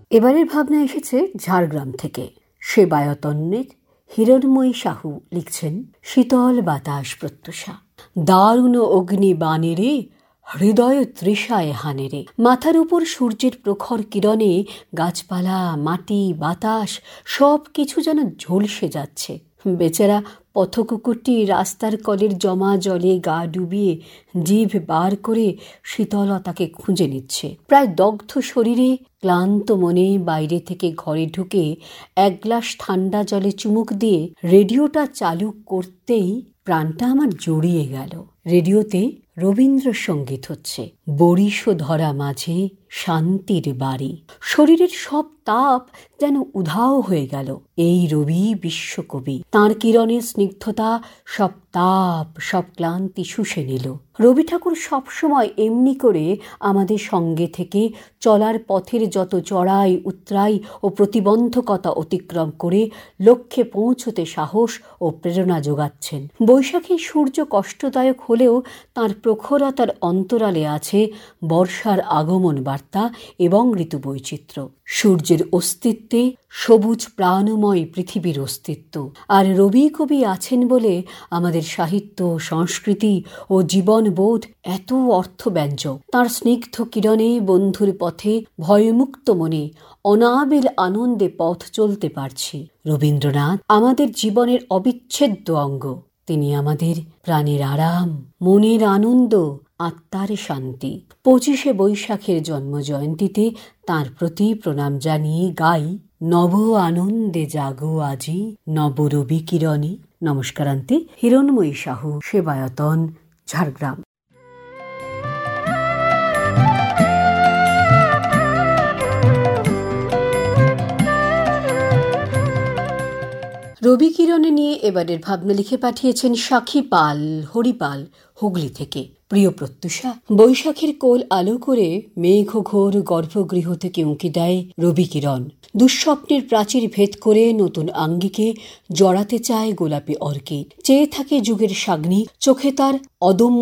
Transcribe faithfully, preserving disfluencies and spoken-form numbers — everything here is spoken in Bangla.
এবারের ভাবনা এসেছে ঝাড়গ্রাম থেকে। সেবায়তন্নের হিরণময়ী সাহু লিখছেন, শীতল বাতাস প্রত্যুষা, দারুণ অগ্নি বানেরে, হৃদয় তৃষায় হানেরে। মাথার উপর সূর্যের প্রখর কিরণে গাছপালা, মাটি, বাতাস সব কিছু যেন ঝলসে যাচ্ছে। বেচারা পথকুকুরটি রাস্তার কলের জমা জলে গা ডুবিয়ে জিভ বার করে শীতলতাকে খুঁজে নিচ্ছে। প্রায় দগ্ধ শরীরে, ক্লান্ত মনে বাইরে থেকে ঘরে ঢুকে এক গ্লাস ঠান্ডা জলে চুমুক দিয়ে রেডিওটা চালু করতেই প্রাণটা আমার জড়িয়ে গেল। রেডিওতে রবীন্দ্রসঙ্গীত হচ্ছে। বরিশ ধরা মাঝে শান্তির বাড়ি। শরীরের সব তাপ যেন উধাও হয়ে গেল। এই রবি বিশ্বকবি, তাঁর কিরণের স্নিগ্ধতা সব তাপ, সব ক্লান্তি শুষে নিল। রবি ঠাকুর সবসময় এমনি করে আমাদের সঙ্গে থেকে চলার পথের যত চড়াই উতরাই ও প্রতিবন্ধকতা অতিক্রম করে লক্ষ্যে পৌঁছতে সাহস ও প্রেরণা যোগাচ্ছেন। বৈশাখী সূর্য কষ্টদায়ক হলেও তাঁর প্রখরতার অন্তরালে আছে বর্ষার আগমন বার্তা এবং ঋতু বৈচিত্র্য। সূর্যের অস্তিত্বে সবুজ প্রাণময় পৃথিবীর অস্তিত্ব। আর রবি কবি আছেন বলে আমাদের সাহিত্য, সংস্কৃতি ও জীবনবোধ এত অর্থব্যঞ্জক। তাঁর স্নিগ্ধ কিরণে বন্ধুর পথে ভয়মুক্ত মনে অনাবিল আনন্দে পথ চলতে পারছি। রবীন্দ্রনাথ আমাদের জীবনের অবিচ্ছেদ্য অঙ্গ। তিনি আমাদের প্রাণের আরাম, মনের আনন্দ, আত্মার শান্তি। পঁচিশে বৈশাখের জন্ম জয়ন্তীতে তাঁর প্রতি প্রণাম জানিয়ে গাই, নব আনন্দে জাগো আজি, নব রবি কিরণে। নমস্কারান্তে হিরণময়ী সাহু, সেবায়তন, ঝাড়গ্রাম। রবি কিরণে নিয়ে এবারের ভাবনা লিখে পাঠিয়েছেন সাক্ষী পাল, হরিপাল, হুগলি থেকে। প্রিয় প্রত্যুষা, বৈশাখের কোল আলো করে মেঘ ঘোর গর্ভগৃহ থেকে উঁকি দেয় রবি কিরণ। দুঃস্বপ্নের প্রাচীর ভেদ করে নতুন আঙ্গিকে জড়াতে চায় গোলাপি অর্কিড। চেয়ে থাকে যুগের সাগ্নি, চোখে তার অদম্য